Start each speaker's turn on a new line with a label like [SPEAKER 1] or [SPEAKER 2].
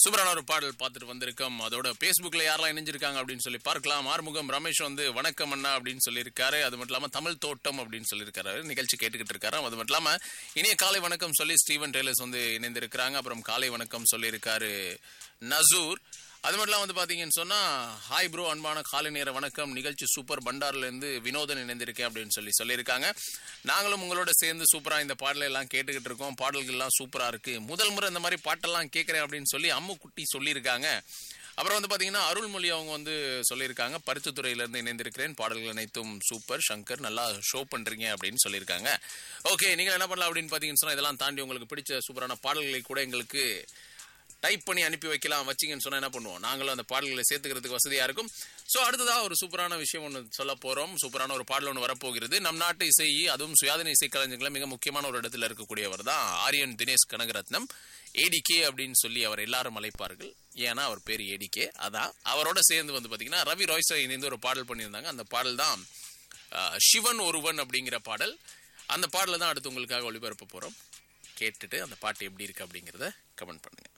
[SPEAKER 1] சூப்பரான ஒரு பாடல் பார்த்துட்டு வந்திருக்கோம். அதோட Facebookல யாரெல்லாம் இணைஞ்சிருக்காங்க அப்படின்னு சொல்லி பார்க்கலாம். ஆறுமுகம் ரமேஷ் வந்து வணக்கம் அண்ணா அப்படின்னு சொல்லியிருக்காரு. அது மட்டும் இல்லாம தமிழ் தோட்டம் அப்படின்னு சொல்லியிருக்காரு. நிகழ்ச்சி கேட்டுக்கிட்டு இருக்காரு. அது மட்டும் இல்லாம இனிய காலை வணக்கம் சொல்லி ஸ்டீவன் டெய்லர்ஸ் வந்து இணைந்திருக்கிறாங்க. அப்புறம் காலை வணக்கம் சொல்லியிருக்காரு நசூர். அது மட்டும் இல்லாம வந்து பாத்தீங்கன்னு சொன்னா ஹாய் ப்ரோ, அன்பான காலை நேர வணக்கம், நிகழ்ச்சி சூப்பர், பண்டார்ல இருந்து வினோதன் இணைந்திருக்கேன் அப்படின்னு சொல்லியிருக்காங்க. நாங்களும் உங்களோட சேர்ந்து சூப்பரா இந்த பாடலை எல்லாம் கேட்டுக்கிட்டு இருக்கோம். பாடல்கள் எல்லாம் சூப்பரா இருக்கு. முதல் முறை இந்த மாதிரி பாட்டெல்லாம் கேட்கறேன் அப்படின்னு சொல்லி அம்மு குட்டி சொல்லியிருக்காங்க. அப்புறம் வந்து பாத்தீங்கன்னா அருள்மொழி அவங்க வந்து சொல்லியிருக்காங்க, பருத்தித்துறையில இருந்து இணைந்திருக்கிறேன், பாடல்கள் அனைத்தும் சூப்பர், சங்கர் நல்லா ஷோ பண்றீங்க அப்படின்னு சொல்லியிருக்காங்க. ஓகே, நீங்க என்ன பண்ணலாம் அப்படின்னு பாத்தீங்கன்னு சொன்னா இதெல்லாம் தாண்டி உங்களுக்கு பிடிச்ச சூப்பரான பாடல்களை கூட எங்களுக்கு டைப் பண்ணி அனுப்பி வைக்கலாம். வச்சிங்கன்னு சொன்னா என்ன பண்ணுவோம், நாங்களும் அந்த பாடல்களை சேர்த்துக்கிறதுக்கு வசதியா இருக்கும். சோ அடுத்ததா ஒரு சூப்பரான விஷயம் ஒன்று சொல்ல போறோம். சூப்பரான ஒரு பாடல் ஒன்று வரப்போகிறது. நம் நாட்டு இசை, அதுவும் சுயாதீன இசை கலைஞர்களை மிக முக்கியமான ஒரு இடத்துல இருக்கக்கூடியவர் தான் ஆரியன் தினேஷ் கனகரத்னம், ஏடிகே அப்படின்னு சொல்லி அவர் எல்லாரும் அழைப்பார்கள். ஏன்னா அவர் பேர் ஏடிகே. அதான் அவரோட சேர்ந்து வந்து பாத்தீங்கன்னா ரவி ராய்ஸை இணைந்து ஒரு பாடல் பண்ணியிருந்தாங்க. அந்த பாடல் தான் சிவன் ஒருவன் அப்படிங்கிற பாடல். அந்த பாடலை தான் அடுத்து உங்களுக்காக ஒளிபரப்ப போறோம். கேட்டுட்டு அந்த பாட்டு எப்படி இருக்கு அப்படிங்கிறத கமெண்ட் பண்ணுங்க.